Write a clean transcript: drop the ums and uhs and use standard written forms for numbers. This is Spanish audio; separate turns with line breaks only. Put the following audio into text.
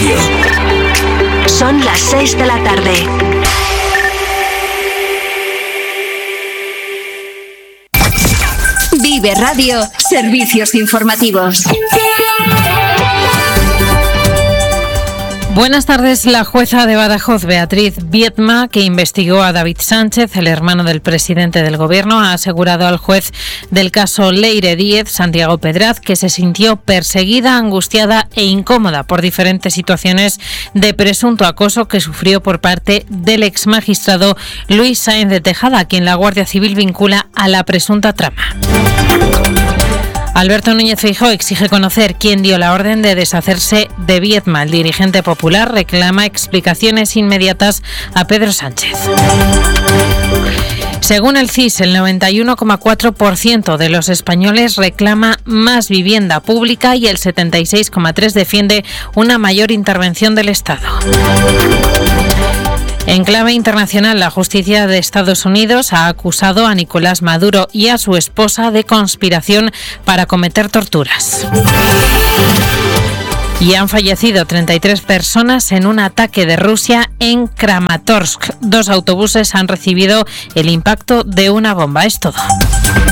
Radio.
Son las 6 de la tarde. Vive Radio, servicios informativos.
Buenas tardes. La jueza de Badajoz, Beatriz Viedma, que investigó a David Sánchez, el hermano del presidente del Gobierno, ha asegurado al juez del caso Leire Díez, Santiago Pedraz, que se sintió perseguida, angustiada e incómoda por diferentes situaciones de presunto acoso que sufrió por parte del exmagistrado Luis Sáenz de Tejada, a quien la Guardia Civil vincula a la presunta trama. Alberto Núñez Feijóo exige conocer quién dio la orden de deshacerse de Viedma. El dirigente popular reclama explicaciones inmediatas a Pedro Sánchez. Según el CIS, el 91,4% de los españoles reclama más vivienda pública y el 76,3% defiende una mayor intervención del Estado. En clave internacional, la justicia de Estados Unidos ha acusado a Nicolás Maduro y a su esposa de conspiración para cometer torturas. Y han fallecido 33 personas en un ataque de Rusia en Kramatorsk. 2 autobuses han recibido el impacto de una bomba. Es todo.